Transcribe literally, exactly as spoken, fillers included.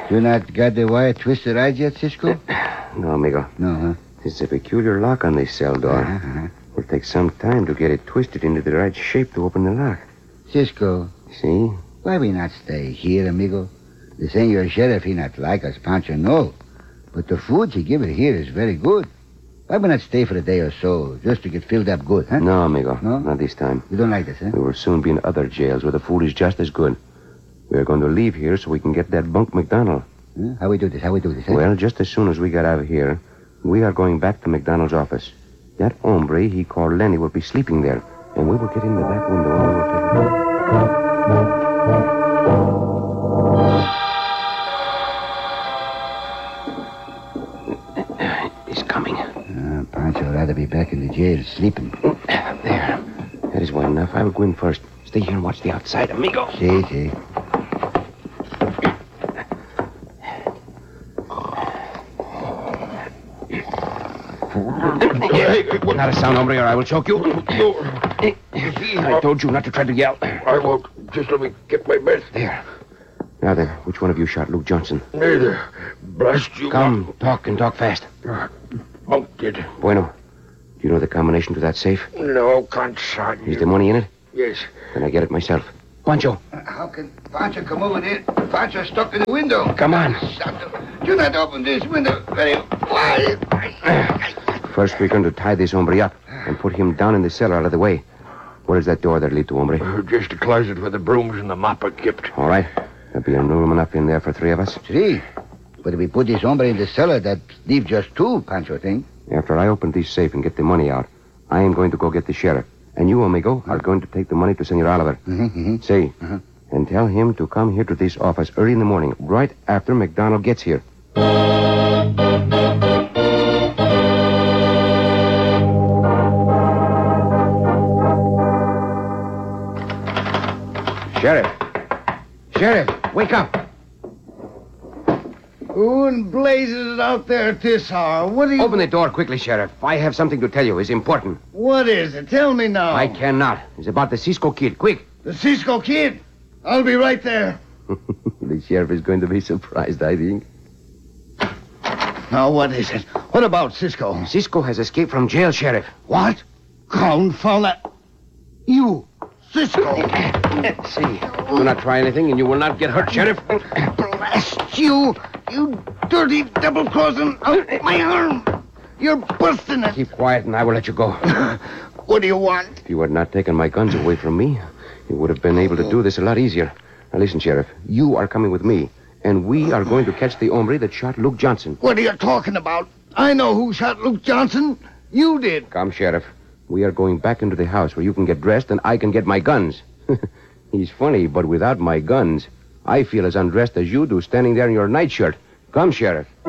You not got the wire twisted right yet, Cisco? No, amigo. No, huh? There's a peculiar lock on this cell door. Uh-huh, uh-huh. It'll take some time to get it twisted into the right shape to open the lock. Cisco, See? why we not stay here, amigo? The senor sheriff, he not like us, Pancho, no. But the food he give it here is very good. Why we not stay for a day or so, just to get filled up good, huh? No, amigo. No? Not this time. You don't like this, huh? We will soon be in other jails where the food is just as good. We are going to leave here so we can get that bunk McDonald. Huh? How we do this? How we do this, huh? Well, just as soon as we get out of here, we are going back to McDonald's office. That hombre he called Lenny will be sleeping there, and we will get in the back window and we will take it. He's coming. Uh, Pancho would rather be back in the jail sleeping. There. That is well enough. I will go in first. Stay here and watch the outside, amigo. See, see. Not a sound, hombre, or I will choke you. I told you not to try to yell. I won't. Just let me get my breath. There. Now then, which one of you shot Luke Johnson? Neither. Blast you. Come, talk and talk fast. Monk did. Bueno. Do you know the combination to that safe? No, can't shot Is the money in it? Yes. Then I get it myself. Pancho. Uh, how can Pancho come over there? Pancho's stuck in the window. Come on. Do not open this window very wide. First, we're going to tie this hombre up and put him down in the cellar out of the way. Where is that door that lead to, hombre? Uh, just a closet where the brooms and the mop are kept. All right. There'll be room enough in there for three of us. Three? But if we put this hombre in the cellar, that leave just two, Pancho think. After I open this safe and get the money out, I am going to go get the sheriff. And you, amigo, are going to take the money to Senor Oliver. Mm-hmm, mm-hmm. Say, Uh-huh. and tell him to come here to this office early in the morning, right after McDonald gets here. Sheriff. Sheriff, wake up. Who in blazes is out there at this hour? What do you... Open the door quickly, Sheriff. I have something to tell you. It's important. What is it? Tell me now. I cannot. It's about the Cisco kid. Quick. The Cisco kid? I'll be right there. The sheriff is going to be surprised, I think. Now, what is it? What about Cisco? Cisco has escaped from jail, Sheriff. What? Confound that. You, Cisco. See, do not try anything and you will not get hurt, Sheriff. Blast you, you dirty double-crossing out my arm. You're busting it. Keep quiet and I will let you go. What do you want? If you had not taken my guns away from me, you would have been able to do this a lot easier. Now listen, Sheriff. You are coming with me, and we are going to catch the hombre that shot Luke Johnson. What are you talking about? I know who shot Luke Johnson. You did. Come, Sheriff. We are going back into the house where you can get dressed and I can get my guns. He's funny, but without my guns, I feel as undressed as you do standing there in your nightshirt. Come, Sheriff.